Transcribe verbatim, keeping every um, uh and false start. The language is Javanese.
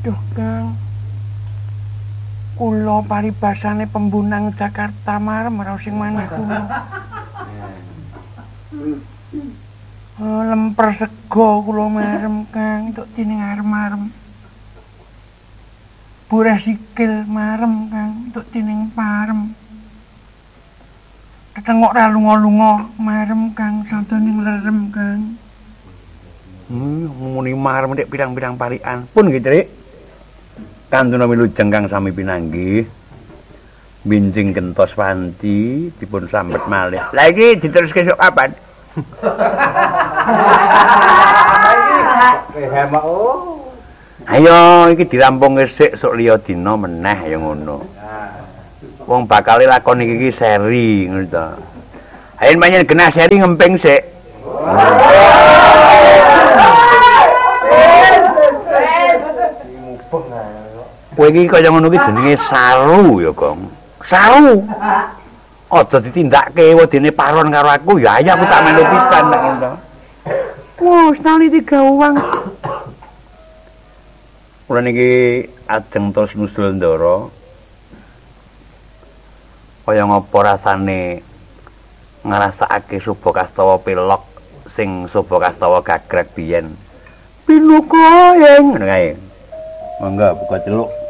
Duh, Kang. Kula paribasane pembunang Jakarta marem ora sing manah kula. Oh, lemper sego kula marem, Kang, entuk dening arem-arem. Bureh sikil marem, Kang, entuk dening parem. Tetengok ra lunga-lunga marem, Kang, santoning lerem, Kang. Hmm, muni marem nek pirang-pirang parikan. Pun nggih, Trik. Kantuna wilujeng Kang sami pinanggih. Bincing gentos wanci dipun sambet malih. Lah iki diteruske esuk kapan? Ayo iki dirampung resik sok liya dina meneh ya ngono. Wong bakal lakon iki seri ngono to. Ayen panjen genah seri ngemping sik. Kowe iki kaya ngono ki jenenge saru ya, Gong. Saru. Aja ditindakke wedine paron karo aku ya ayo aku tak melu pisan nek ngono. Wes nali digawang. Kula niki ajeng terus nusul ndara. Kaya ngapa rasane ngrasakake Suba Kastawa pelok sing Suba Kastawa gagrag biyen. Pinuka ing ngono kae. Mangga buka celuk.